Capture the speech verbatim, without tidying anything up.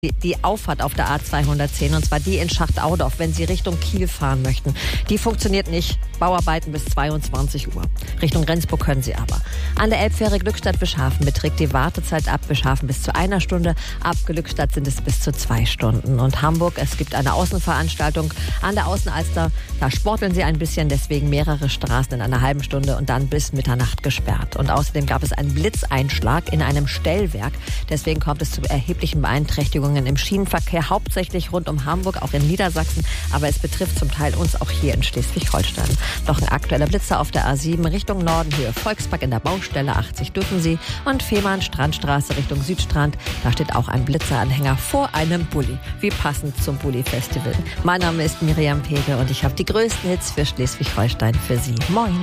Die, die Auffahrt auf der A zweihundertzehn, und zwar die in Schacht-Audorf, wenn Sie Richtung Kiel fahren möchten. Die funktioniert nicht. Bauarbeiten bis zweiundzwanzig Uhr. Richtung Rendsburg können Sie aber. An der Elbfähre Glückstadt-Bischhafen beträgt die Wartezeit ab Bischhafen bis zu einer Stunde. Ab Glückstadt sind es bis zu zwei Stunden. Und Hamburg, es gibt eine Außenveranstaltung an der Außenalster. Da sporteln Sie ein bisschen, deswegen mehrere Straßen in einer halben Stunde und dann bis Mitternacht gesperrt. Und außerdem gab es einen Blitzeinschlag in einem Stellwerk. Deswegen kommt es zu erheblichen Beeinträchtigungen im Schienenverkehr, hauptsächlich rund um Hamburg, auch in Niedersachsen, aber es betrifft zum Teil uns auch hier in Schleswig-Holstein. Noch ein aktueller Blitzer auf der A sieben Richtung Norden, Höhe Volkspark in der Baustelle achtzig dürfen Sie, und Fehmarn Strandstraße Richtung Südstrand, da steht auch ein Blitzeranhänger vor einem Bulli, wie passend zum Bulli-Festival. Mein Name ist Miriam Pege und ich habe die größten Hits für Schleswig-Holstein für Sie. Moin!